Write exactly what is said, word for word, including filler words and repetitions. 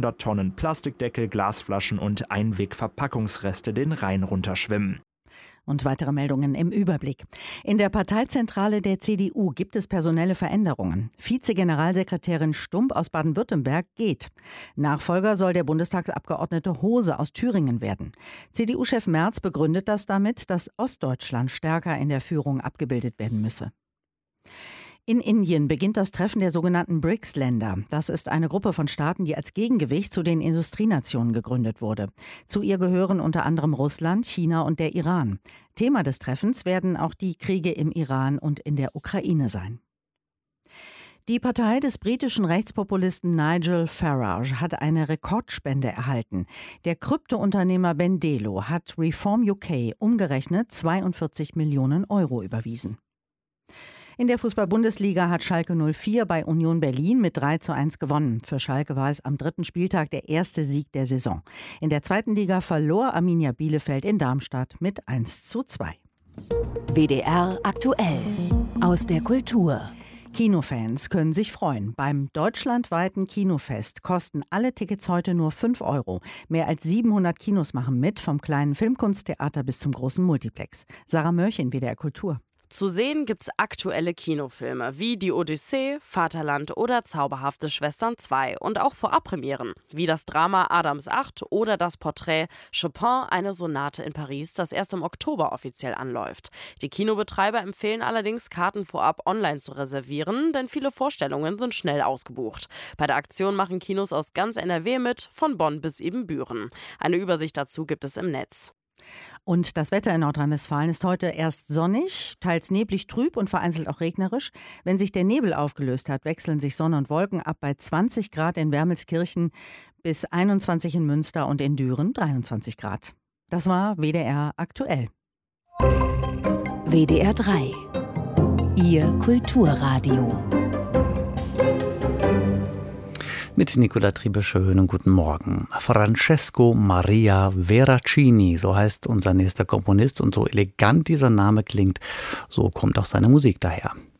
zweihundert Tonnen Plastikdeckel, Glasflaschen und Einwegverpackungsreste den Rhein runterschwimmen. Und weitere Meldungen im Überblick. In der Parteizentrale der C D U gibt es personelle Veränderungen. Vize-Generalsekretärin Stump aus Baden-Württemberg geht. Nachfolger soll der Bundestagsabgeordnete Hose aus Thüringen werden. C D U-Chef Merz begründet das damit, dass Ostdeutschland stärker in der Führung abgebildet werden müsse. In Indien beginnt das Treffen der sogenannten B R I C S-Länder. Das ist eine Gruppe von Staaten, die als Gegengewicht zu den Industrienationen gegründet wurde. Zu ihr gehören unter anderem Russland, China und der Iran. Thema des Treffens werden auch die Kriege im Iran und in der Ukraine sein. Die Partei des britischen Rechtspopulisten Nigel Farage hat eine Rekordspende erhalten. Der Kryptounternehmer Bendelo hat Reform U K umgerechnet zweiundvierzig Millionen Euro überwiesen. In der Fußball-Bundesliga hat Schalke null vier bei Union Berlin mit drei zu eins gewonnen. Für Schalke war es am dritten Spieltag der erste Sieg der Saison. In der zweiten Liga verlor Arminia Bielefeld in Darmstadt mit eins zu zwei. W D R aktuell aus der Kultur. Kinofans können sich freuen. Beim deutschlandweiten Kinofest kosten alle Tickets heute nur fünf Euro. Mehr als siebenhundert Kinos machen mit, vom kleinen Filmkunsttheater bis zum großen Multiplex. Sarah Mörchen, W D R Kultur. Zu sehen gibt's aktuelle Kinofilme wie Die Odyssee, Vaterland oder Zauberhafte Schwestern zwei und auch Vorabpremieren, wie das Drama Adams acht oder das Porträt Chopin, eine Sonate in Paris, das erst im Oktober offiziell anläuft. Die Kinobetreiber empfehlen allerdings, Karten vorab online zu reservieren, denn viele Vorstellungen sind schnell ausgebucht. Bei der Aktion machen Kinos aus ganz N R W mit, von Bonn bis Ibbenbüren. Eine Übersicht dazu gibt es im Netz. Und das Wetter in Nordrhein-Westfalen ist heute erst sonnig, teils neblig trüb und vereinzelt auch regnerisch. Wenn sich der Nebel aufgelöst hat, wechseln sich Sonne und Wolken ab bei zwanzig Grad in Wermelskirchen bis einundzwanzig in Münster und in Düren dreiundzwanzig Grad. Das war W D R aktuell. W D R drei. Ihr Kulturradio. Mit Nicola Triebe, schönen guten Morgen. Francesco Maria Veracini, so heißt unser nächster Komponist, und so elegant dieser Name klingt, so kommt auch seine Musik daher.